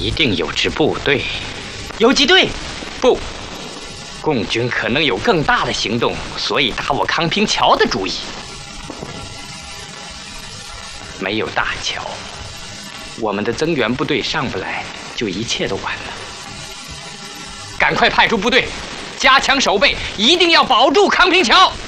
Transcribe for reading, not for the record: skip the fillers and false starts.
一定有支部队。 游击队？ 不，共军可能有更大的行动，所以打我康平桥的主意。没有大桥，我们的增援部队上不来，就一切都完了。赶快派出部队，加强守备，一定要保住康平桥。